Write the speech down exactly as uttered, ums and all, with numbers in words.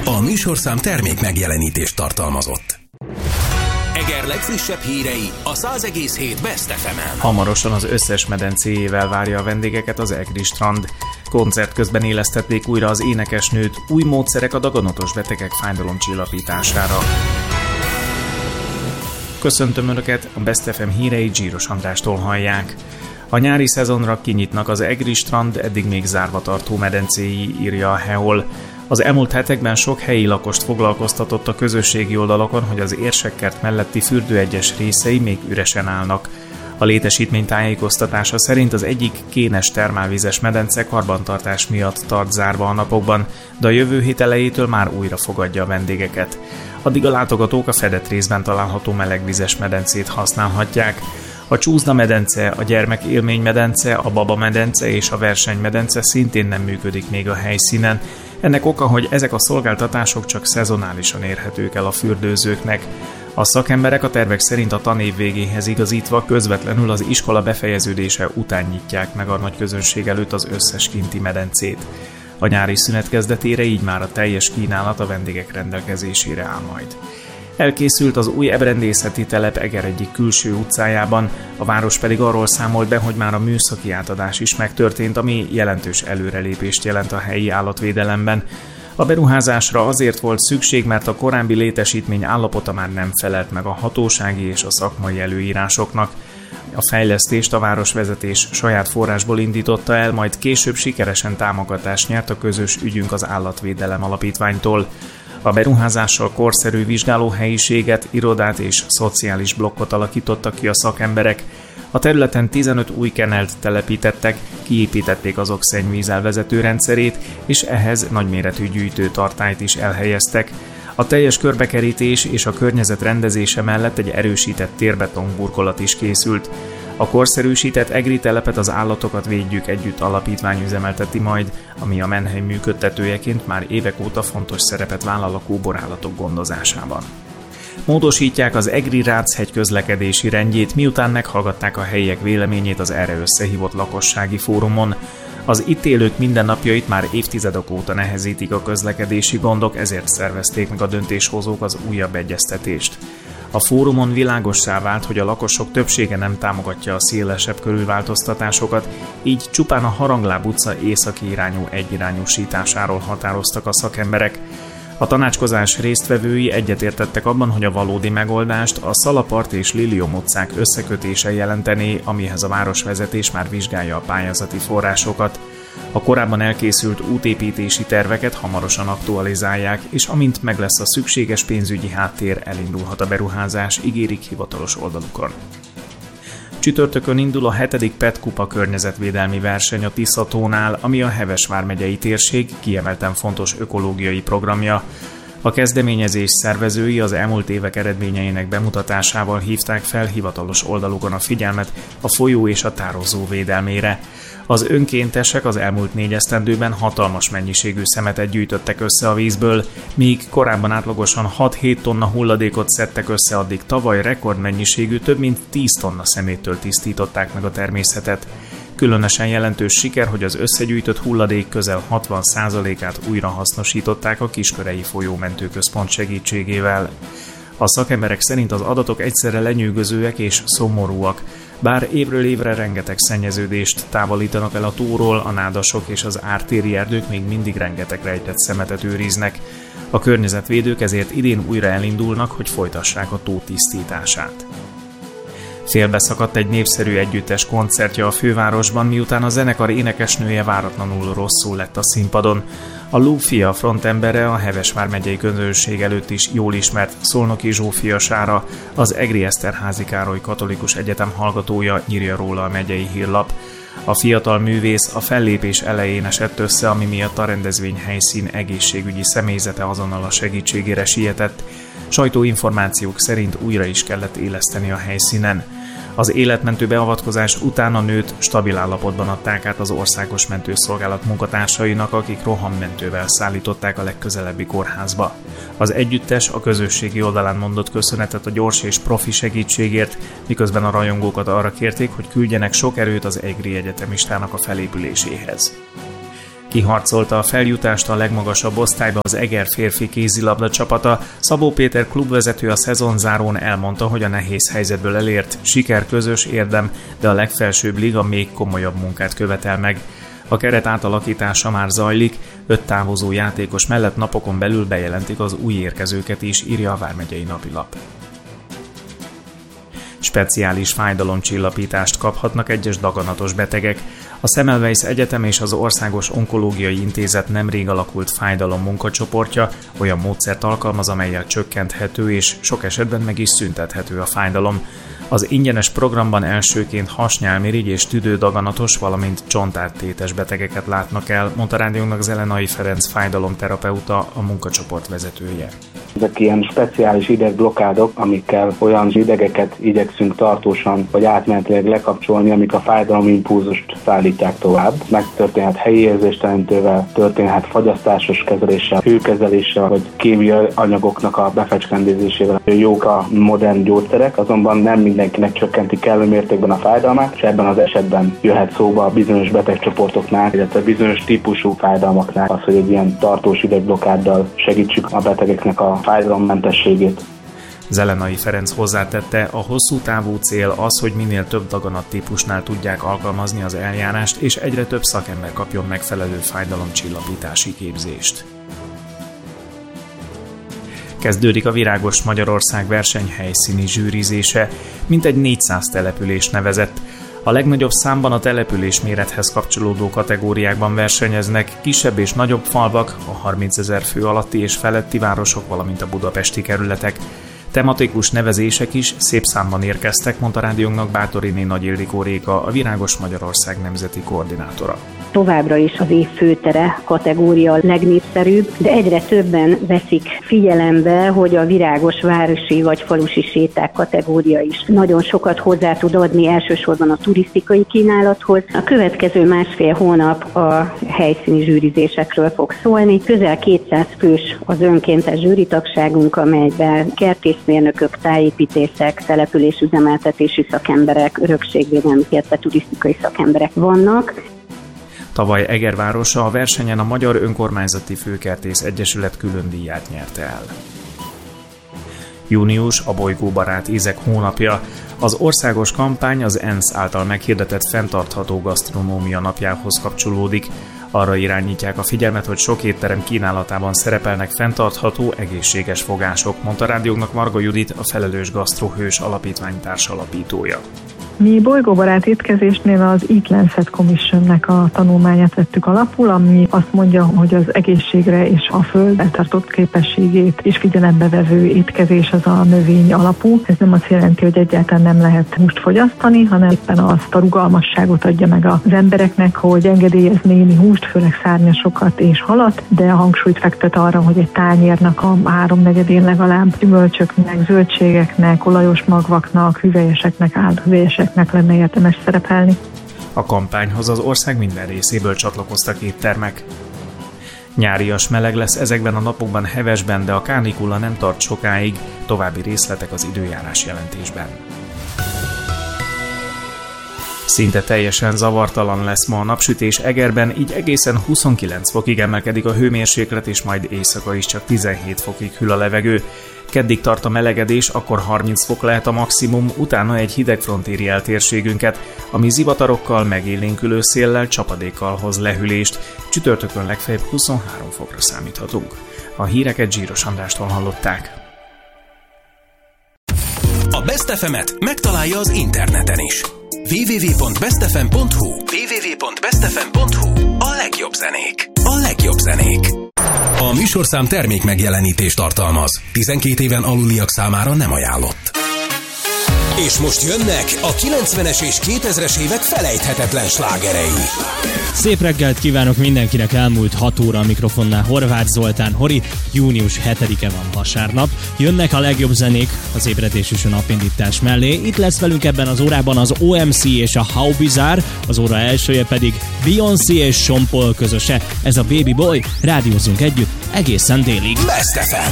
A műsorszám termék megjelenítést tartalmazott. Eger legfrissebb hírei a száz egész hét Best ef emen. Hamarosan az összes medencéjével várja a vendégeket az Egri strand. Koncert közben élesztették újra az énekesnőt, új módszerek a daganatos betegek fájdalomcsillapítására. Köszöntöm Önöket, a Best ef em híreit Zsíros Andrástól hallják. A nyári szezonra kinyitnak az Egri strand eddig még zárva tartó medencéi, írja a Heol. Az elmúlt hetekben sok helyi lakost foglalkoztatott a közösségi oldalakon, hogy az Érsekkert melletti fürdő egyes részei még üresen állnak. A létesítmény tájékoztatása szerint az egyik kénes termálvizes medence karbantartás miatt tart zárva a napokban, de a jövő hét elejétől már újra fogadja a vendégeket. Addig a látogatók a fedett részben található melegvizes medencét használhatják. A Csúszda medence, a Gyermekélmény medence, a Baba medence és a Verseny medence szintén nem működik még a helyszínen. Ennek oka, hogy ezek a szolgáltatások csak szezonálisan érhetők el a fürdőzőknek. A szakemberek a tervek szerint a tanév végéhez igazítva közvetlenül az iskola befejeződése után nyitják meg a nagy közönség előtt az összes kinti medencét. A nyári szünet kezdetére így már a teljes kínálat a vendégek rendelkezésére áll majd. Elkészült az új ebrendészeti telep Eger egyik külső utcájában, a város pedig arról számolt be, hogy már a műszaki átadás is megtörtént, ami jelentős előrelépést jelent a helyi állatvédelemben. A beruházásra azért volt szükség, mert a korábbi létesítmény állapota már nem felelt meg a hatósági és a szakmai előírásoknak. A fejlesztést a városvezetés saját forrásból indította el, majd később sikeresen támogatást nyert a Közös ügyünk az Állatvédelem Alapítványtól. A beruházással korszerű vizsgálóhelyiséget, irodát és szociális blokkot alakítottak ki a szakemberek. A területen tizenöt új kenelt telepítettek, kiépítették azok szennyvízelvezető rendszerét, és ehhez nagyméretű gyűjtőtartályt is elhelyeztek. A teljes körbekerítés és a környezet rendezése mellett egy erősített térbetonburkolat is készült. A korszerűsített Egri telepet az Állatokat Védjük Együtt alapítvány üzemelteti majd, ami a menhely működtetőjeként már évek óta fontos szerepet vállal a kóborállatok gondozásában. Módosítják az Egri-Ráchegy közlekedési rendjét, miután meghallgatták a helyiek véleményét az erre összehívott lakossági fórumon. Az itt élők mindennapjait már évtizedek óta nehezítik a közlekedési gondok, ezért szervezték meg a döntéshozók az újabb egyeztetést. A fórumon világossá vált, hogy a lakosok többsége nem támogatja a szélesebb körülváltoztatásokat, így csupán a Harangláb utca északi irányú egyirányúsításáról határoztak a szakemberek. A tanácskozás résztvevői egyetértettek abban, hogy a valódi megoldást a Szalapart és Lilium utcák összekötése jelentené, amihez a városvezetés már vizsgálja a pályázati forrásokat. A korábban elkészült útépítési terveket hamarosan aktualizálják, és amint meg lesz a szükséges pénzügyi háttér, elindulhat a beruházás, ígérik hivatalos oldalukon. Csütörtökön indul a hetedik Pet Kupa környezetvédelmi verseny a Tiszatónál, ami a Heves vármegyei térség kiemelten fontos ökológiai programja. A kezdeményezés szervezői az elmúlt évek eredményeinek bemutatásával hívták fel hivatalos oldalukon a figyelmet a folyó és a tározó védelmére. Az önkéntesek az elmúlt négy esztendőben hatalmas mennyiségű szemetet gyűjtöttek össze a vízből, míg korábban átlagosan hat-hét tonna hulladékot szedtek össze, addig tavaly rekordmennyiségű több mint tíz tonna szeméttől tisztították meg a természetet. Különösen jelentős siker, hogy az összegyűjtött hulladék közel hatvan százalékát újra hasznosították a Kiskörei folyómentőközpont segítségével. A szakemberek szerint az adatok egyszerre lenyűgözőek és szomorúak, bár évről évre rengeteg szennyeződést távolítanak el a tóról, a nádasok és az ártéri erdők még mindig rengeteg rejtett szemetet őriznek. A környezetvédők ezért idén újra elindulnak, hogy folytassák a tó tisztítását. Félbeszakadt egy népszerű együttes koncertje a fővárosban, miután a zenekar énekesnője váratlanul rosszul lett a színpadon. A Lúfia frontembere a Heves vármegyei közönség előtt is jól ismert Szolnoki Zsófia Sára, az Egri Eszterházy Károly Katolikus Egyetem hallgatója, írja róla a megyei hírlap. A fiatal művész a fellépés elején esett össze, ami miatt a rendezvény helyszín egészségügyi személyzete azonnal a segítségére sietett. Sajtóinformációk szerint újra is kellett éleszteni a helyszínen. Az életmentő beavatkozás után a nőt stabil állapotban adták át az Országos Mentőszolgálat munkatársainak, akik rohammentővel szállították a legközelebbi kórházba. Az együttes a közösségi oldalán mondott köszönetet a gyors és profi segítségért, miközben a rajongókat arra kérték, hogy küldjenek sok erőt az egri egyetemistának a felépüléséhez. Kiharcolta a feljutást a legmagasabb osztályba az Eger férfi kézilabda csapata. Szabó Péter klubvezető a szezonzárón elmondta, hogy a nehéz helyzetből elért siker közös érdem, de a legfelsőbb liga még komolyabb munkát követel meg. A keret átalakítása már zajlik, öt távozó játékos mellett napokon belül bejelentik az új érkezőket is, írja a Vármegyei Napilap. Speciális fájdalomcsillapítást kaphatnak egyes daganatos betegek. A Semmelweis Egyetem és az Országos Onkológiai Intézet nemrég alakult fájdalom munkacsoportja olyan módszert alkalmaz, amellyel csökkenthető és sok esetben meg is szüntethető a fájdalom. Az ingyenes programban elsőként hasnyálmirigy és tüdődaganatos, valamint csontáttétes betegeket látnak el, mondta rádiónak Zelenai Ferenc fájdalomterapeuta, a munkacsoport vezetője. Ezek ilyen speciális idegblokádok, amikkel olyan idegeket igyekszünk tartósan vagy átmenetileg lekapcsolni, amik a fájdalomimpulzust szállítják tovább. Megtörténhet helyi érzéstelenítővel, történhet fagyasztásos kezeléssel, hőkezeléssel, vagy kémiai anyagoknak a befecskendezésével. Jók a modern gyógyszerek, azonban nem mindenkinek csökkenti kellő mértékben a fájdalmát, és ebben az esetben jöhet szóba a bizonyos betegcsoportoknál, illetve bizonyos típusú fájdalmaknál az, hogy egy ilyen tartós idegblokáddal segítsük a betegeknek a fájdalommentességét. Zelenai Ferenc hozzátette, a hosszú távú cél az, hogy minél több daganattípusnál tudják alkalmazni az eljárást, és egyre több szakember kapjon megfelelő fájdalomcsillapítási képzést. Kezdődik a Virágos Magyarország verseny helyszíni zsűrizése, mintegy négyszáz település nevezett. A legnagyobb számban a település mérethez kapcsolódó kategóriákban versenyeznek kisebb és nagyobb falvak, a harmincezer fő alatti és feletti városok, valamint a budapesti kerületek. Tematikus nevezések is szép számban érkeztek, mondta rádiónknak Bátoriné Nagy Ildikó Réka, a Virágos Magyarország nemzeti koordinátora. Továbbra is az év főtere kategória a legnépszerűbb, de egyre többen veszik figyelembe, hogy a virágos városi vagy falusi séták kategória is nagyon sokat hozzá tud adni, elsősorban a turisztikai kínálathoz. A következő másfél hónap a helyszíni zsűrizésekről fog szólni. Közel kétszáz fős az önkéntes zsűritagságunk, amelyben kertészmérnökök, tájépítészek, településüzemeltetési szakemberek, örökségvédelmi, illetve turisztikai szakemberek vannak. Tavaly Eger városa a versenyen a Magyar Önkormányzati Főkertész Egyesület külön díját nyerte el. Június a bolygóbarát ízek hónapja. Az országos kampány az ENSZ által meghirdetett fenntartható gasztronómia napjához kapcsolódik. Arra irányítják a figyelmet, hogy sok étterem kínálatában szerepelnek fenntartható, egészséges fogások, mondta rádióknak Marga Judit, a Felelős Gasztrohős Alapítvány társalapítója. Mi bolygóbarát étkezésnél az Eat Lancet Commissionnek a tanulmányát vettük alapul, ami azt mondja, hogy az egészségre és a föld eltartott képességét is figyelembe vevő étkezés az a növény alapú. Ez nem azt jelenti, hogy egyáltalán nem lehet húst fogyasztani, hanem éppen azt a rugalmasságot adja meg az embereknek, hogy engedélyez némi húst, főleg szárnyasokat és halat, de a hangsúlyt fektet arra, hogy egy tányérnak a háromnegyedén legalább gyümölcsöknek, zöldségeknek, olajos magvaknak, hüvelyeseknek, álhüvelyeseknek lenne érdemes szerepelni. A kampányhoz az ország minden részéből csatlakoztak éttermek. Nyárias meleg lesz ezekben a napokban hevesben, de a kánikula nem tart sokáig, további részletek az időjárás jelentésben. Szinte teljesen zavartalan lesz ma a napsütés Egerben, így egészen huszonkilenc fokig emelkedik a hőmérséklet, és majd éjszaka is csak tizenhét fokig hűl a levegő. Keddig tart a melegedés, akkor harminc fok lehet a maximum, utána egy hidegfront éri el térségünket, ami zivatarokkal, megélénkülő széllel, csapadékkal hoz lehűlést. Csütörtökön legfeljebb huszonhárom fokra számíthatunk. A híreket Zsíros Andrástól hallották. A Best ef emet megtalálja az interneten is. double-u double-u double-u pont best f m pont h u double-u double-u double-u pont best f m pont h u A legjobb zenék. A legjobb zenék. A műsorszám termék megjelenítést tartalmaz. tizenkét éven aluliak számára nem ajánlott. És most jönnek a kilencvenes és kétezres évek felejthetetlen slágerei. Szép reggelt kívánok mindenkinek, elmúlt hat óra a mikrofonnál Horváth Zoltán Hori, június hetedike van vasárnap. Jönnek a legjobb zenék az ébredés és a napindítás mellé. Itt lesz velünk ebben az órában az o em cé és a How Bizarre, az óra elsője pedig Beyoncé és Sean Paul közöse. Ez a Baby Boy, rádiózunk együtt egészen délig. Best ef em.